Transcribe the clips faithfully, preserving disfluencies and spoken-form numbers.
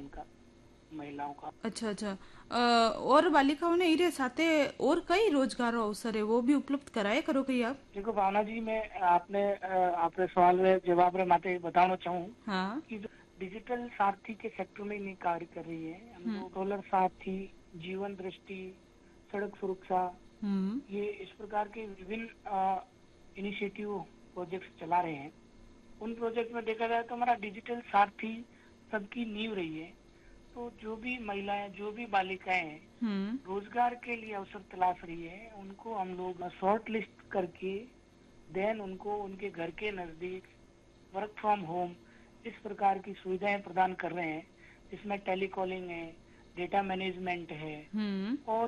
उनका, महिलाओं का। अच्छा अच्छा। अ, और बालिकाओं ने इरे साथे और कई रोजगार अवसर है वो भी उपलब्ध कराए करो कहीं आप? देखो भावना जी, मैं आपने अ, आपने सवाल में जवाब रे माते बताना चाहूँ हाँ। कि जो डिजिटल सारथी के सेक्टर में नहीं कार्य कर रही है हम हम्म लोग, सोलर सारथी, जीवन दृष्टि, सड़क सुरक्षा, हम्म ये इस प्रकार के विभिन्न इनिशिएटिव प्रोजेक्ट्स चला रहे हैं। उन प्रोजेक्ट में देखा जाए तो हमारा डिजिटल सारथी सबकी नींव रही है। तो जो भी महिलाएं, जो भी बालिकाएं हम्म रोजगार के लिए अवसर तलाश रही है, उनको हम लोग शॉर्ट लिस्ट करके देन उनको उनके घर के नजदीक वर्क फ्रॉम होम इस प्रकार की सुविधाएं प्रदान कर रहे हैं, जिसमें टेलीकॉलिंग है, डेटा मैनेजमेंट है हम्म और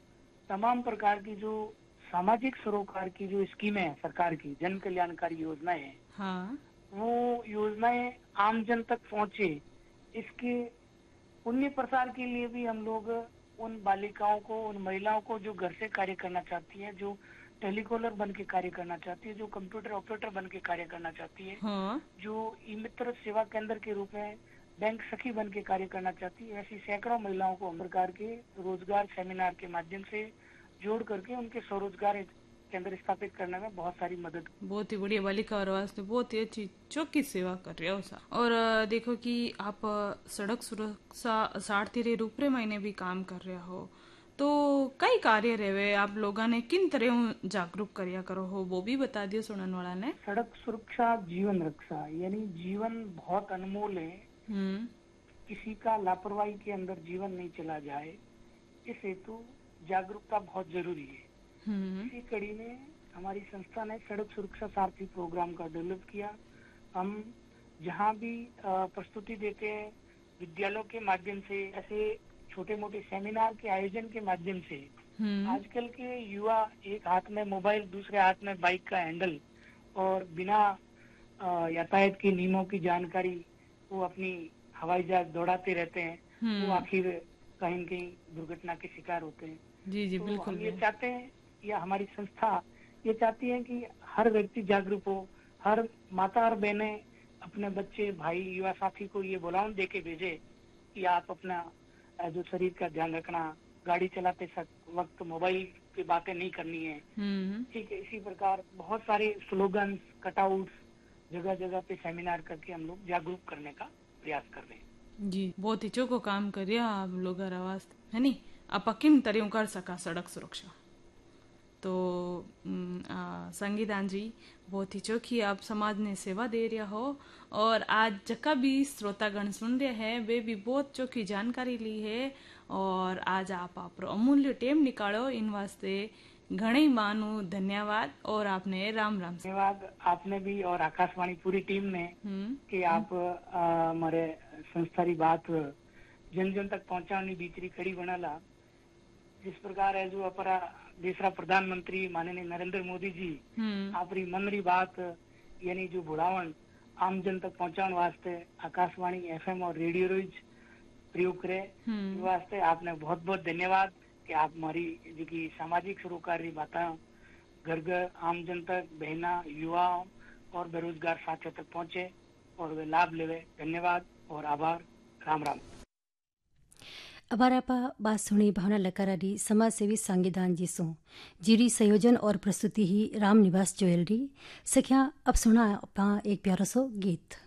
तमाम प्रकार की जो सामाजिक सरोकार की जो स्कीमें हैं, सरकार की जन कल्याणकारी योजनाएं हैं, हाँ। वो योजनाएं आम जन तक पहुंचे, इसके पुण्य प्रसार के लिए भी हम लोग उन बालिकाओं को, उन महिलाओं को जो घर से कार्य करना चाहती है, जो टेलीकॉलर बन के कार्य करना चाहती है, जो कंप्यूटर ऑपरेटर बन के कार्य करना चाहती है, हाँ। जो ई मित्र सेवा केंद्र के रूप में बैंक सखी बन के कार्य करना चाहती है, ऐसी सैकड़ों महिलाओं को हम प्रकार के रोजगार सेमिनार के माध्यम से जोड़ करके उनके स्वरोजगार केंद्र स्थापित करने में बहुत सारी मदद। बहुत ही बढ़िया, बालिका और वास्ते बहुत ही अच्छी चौकी सेवा कर रहे हो सा। और अ, देखो कि आप अ, सड़क सुरक्षा सारथी रे रूप रे महीने भी काम कर रहे हो, तो कई कार्य रहे आप लोगों ने किन तरह जागरूक करिया करो हो वो भी बता दियो सुनने वाला ने। सड़क सुरक्षा जीवन रक्षा, यानी जीवन बहुत अनमोल है, हम्म किसी का लापरवाही के अंदर जीवन नहीं चला जाए, इस हेतु जागरूकता बहुत जरूरी है। हम्म इसी कड़ी में हमारी संस्था ने सड़क सुरक्षा सारथी प्रोग्राम का डेवलप किया। हम जहाँ भी अ, प्रस्तुति देते हैं, विद्यालयों के माध्यम से, ऐसे छोटे मोटे सेमिनार के आयोजन के माध्यम से, हम्म आजकल के युवा एक हाथ में मोबाइल, दूसरे हाथ में बाइक का हैंडल और बिना अ, यातायात के नियमों की जानकारी वो अपनी हवाई जहाज दौड़ाते रहते हैं। वो हम्म आखिर कहीं न कहीं दुर्घटना के शिकार होते हैं। जी जी तो बिल्कुल हम ये भी। चाहते हैं, या हमारी संस्था ये चाहती है कि हर व्यक्ति जागरूक हो, हर माता और बहनें अपने बच्चे, भाई, युवा साथी को ये बुलावन दे के भेजे कि आप अपना अ, जो शरीर का ध्यान रखना, गाड़ी चलाते वक्त मोबाइल की बातें नहीं करनी है। हम्म ठीक है, इसी प्रकार बहुत सारे स्लोगन्स, कटआउट्स जगह जगह पे सेमिनार करके हम लोग जागरूक करने का प्रयास कर रहे हैं। जी बहुत ही चौको काम करिया आप लोग आवाज है नी। आप किन तरह कर सका सड़क सुरक्षा, तो अम, आ, संगीतान जी बहुत ही चौखी आप समाज ने सेवा दे रहा हो, और आज जका भी श्रोतागण सुन रहे हैं वे भी बहुत चौखी जानकारी ली है, और आज आप आप अमूल्य टेम निकालो इन वास्ते घणे मानु धन्यवाद, और आपने राम राम। धन्यवाद आपने भी और आकाशवाणी पूरी टीम ने हम्म कि आप अ, हमारे संस्था की बात जन जन तक पहुंचाने बीचरी कड़ी बनाला। जिस प्रकार है जो अपरा दूसरा प्रधानमंत्री माननीय नरेंद्र मोदी जी हम्म आपरी मन री बात, यानी जो बुढ़ावन आम जन तक पहुंचाने वास्ते आकाशवाणी एफएम और रेडियो रोज प्रयोग करे, इस हम्म वास्ते आपने बहुत बहुत धन्यवाद कि आप हमारी जो की सामाजिक सरोकार की बातें घर घर आम जन तक, बहना, युवाओं और बेरोजगार साथियों तक पहुंचे और वे लाभ लेवे। धन्यवाद और आभार। राम राम। अबार आपा बात सुनी भावना लकारारी समाज सेवी सांगीदान जी सो जीरी संयोजन और प्रस्तुति ही राम निवास जोयलरी सख्या। अब सुना आपा एक प्यारा सो गीत।